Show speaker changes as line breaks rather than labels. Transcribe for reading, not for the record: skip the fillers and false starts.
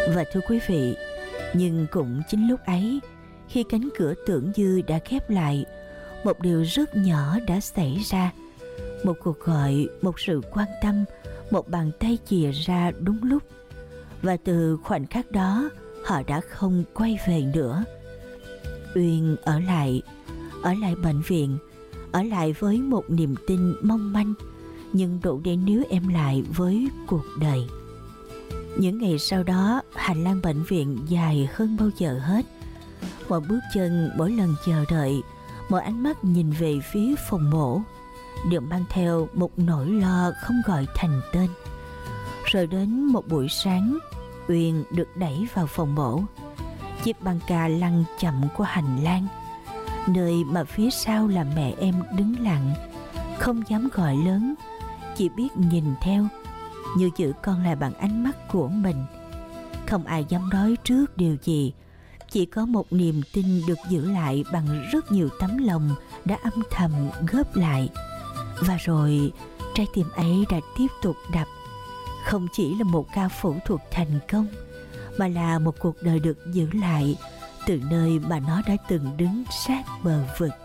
Và thưa quý vị, nhưng cũng chính lúc ấy, khi cánh cửa tưởng như đã khép lại, một điều rất nhỏ đã xảy ra. Một cuộc gọi, một sự quan tâm, một bàn tay chìa ra đúng lúc. Và từ khoảnh khắc đó, họ đã không quay về nữa. Uyên ở lại bệnh viện, ở lại với một niềm tin mong manh, nhưng đủ để níu em lại với cuộc đời. Những ngày sau đó, hành lang bệnh viện dài hơn bao giờ hết. Một bước chân mỗi lần chờ đợi, một ánh mắt nhìn về phía phòng mổ, đều mang theo một nỗi lo không gọi thành tên. Rồi đến một buổi sáng, Uyên được đẩy vào phòng mổ. Chiếc băng ca lăn chậm qua hành lang, nơi mà phía sau là mẹ em đứng lặng, không dám gọi lớn, chỉ biết nhìn theo, như giữ con lại bằng ánh mắt của mình. Không ai dám nói trước điều gì, chỉ có một niềm tin được giữ lại bằng rất nhiều tấm lòng đã âm thầm góp lại. Và rồi trái tim ấy đã tiếp tục đập. Không chỉ là một ca phẫu thuật thành công, mà là một cuộc đời được giữ lại từ nơi mà nó đã từng đứng sát bờ vực.